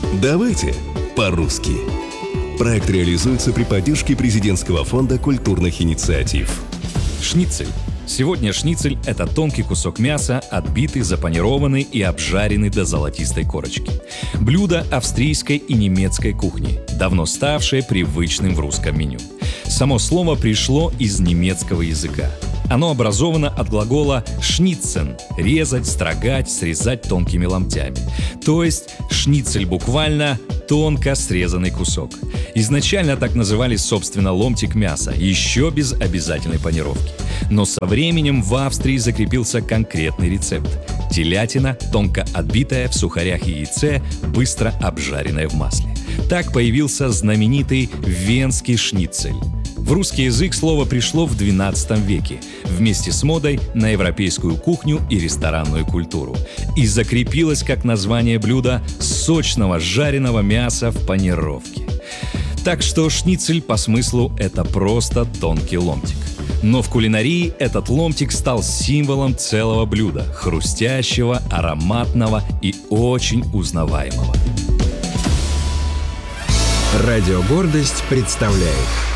Давайте по-русски. Проект реализуется при поддержке Президентского фонда культурных инициатив. Шницель. Сегодня шницель – это тонкий кусок мяса, отбитый, запанированный и обжаренный до золотистой корочки. Блюдо австрийской и немецкой кухни, давно ставшее привычным в русском меню. Само слово пришло из немецкого языка. Оно образовано от глагола «шницен» – резать, строгать, срезать тонкими ломтями. То есть шницель буквально тонко срезанный кусок. Изначально так называли, собственно, ломтик мяса, еще без обязательной панировки. Но со временем в Австрии закрепился конкретный рецепт. Телятина, тонко отбитая в сухарях и яйце, быстро обжаренная в масле. Так появился знаменитый венский шницель. В русский язык слово пришло в XII веке, вместе с модой на европейскую кухню и ресторанную культуру, и закрепилось как название блюда сочного жареного мяса в панировке. Так что шницель по смыслу – это просто тонкий ломтик. Но в кулинарии этот ломтик стал символом целого блюда – хрустящего, ароматного и очень узнаваемого. Радио «Гордость» представляет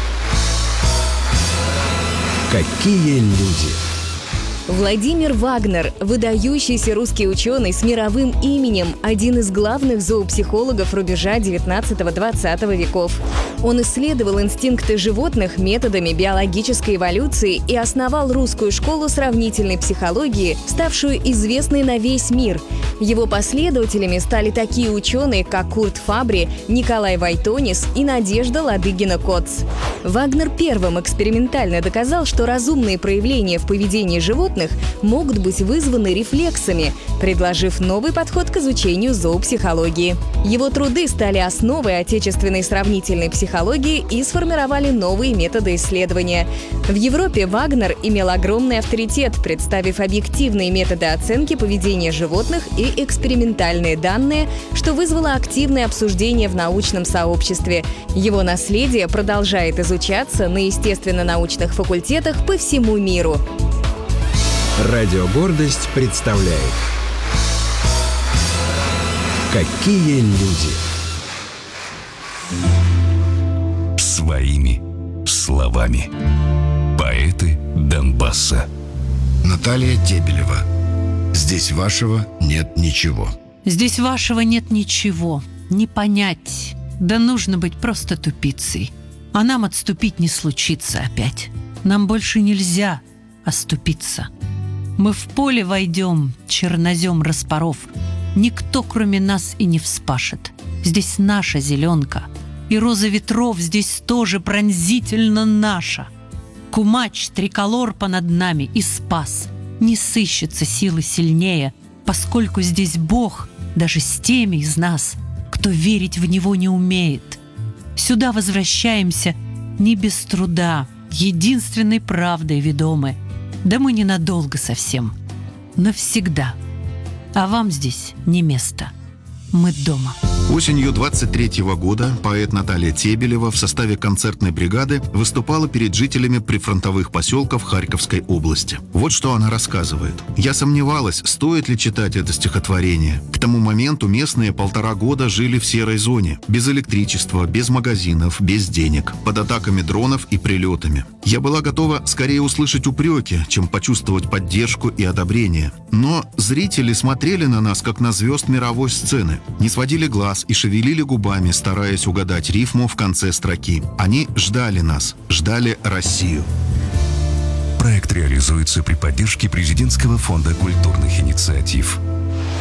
«Какие люди». Владимир Вагнер – выдающийся русский ученый с мировым именем, один из главных зоопсихологов рубежа 19-20 веков. Он исследовал инстинкты животных методами биологической эволюции и основал русскую школу сравнительной психологии, ставшую известной на весь мир. Его последователями стали такие ученые, как Курт Фабри, Николай Войтонис и Надежда Ладыгина-Коц. Вагнер первым экспериментально доказал, что разумные проявления в поведении животных могут быть вызваны рефлексами, предложив новый подход к изучению зоопсихологии. Его труды стали основой отечественной сравнительной психологии и сформировали новые методы исследования. В Европе Вагнер имел огромный авторитет, представив объективные методы оценки поведения животных и экспериментальные данные, что вызвало активное обсуждение в научном сообществе. Его наследие продолжает изучаться на естественно-научных факультетах по всему миру. Радио «Гордость» представляет «Какие люди». Своими словами. Поэты Донбасса. Наталья Тебелева. Здесь вашего нет ничего. Здесь вашего нет ничего. Не понять. Да нужно быть просто тупицей. А нам отступить не случится опять. Нам больше нельзя оступиться. Мы в поле войдем, чернозем распоров. Никто, кроме нас, и не вспашет. Здесь наша зеленка. И роза ветров здесь тоже пронзительно наша. Кумач, триколор понад нами и спас. Не сыщется силы сильнее, поскольку здесь Бог даже с теми из нас, кто верить в Него не умеет. Сюда возвращаемся не без труда, единственной правдой ведомы. Да мы ненадолго совсем, навсегда. А вам здесь не место. Мы дома. Осенью 23-го года поэт Наталья Тебелева в составе концертной бригады выступала перед жителями прифронтовых поселков Харьковской области. Вот что она рассказывает. «Я сомневалась, стоит ли читать это стихотворение. К тому моменту местные 1,5 года жили в серой зоне, без электричества, без магазинов, без денег, под атаками дронов и прилетами. Я была готова скорее услышать упреки, чем почувствовать поддержку и одобрение. Но зрители смотрели на нас, как на звезд мировой сцены, не сводили глаз и шевелили губами, стараясь угадать рифму в конце строки. Они ждали нас, ждали Россию». Проект реализуется при поддержке Президентского фонда культурных инициатив.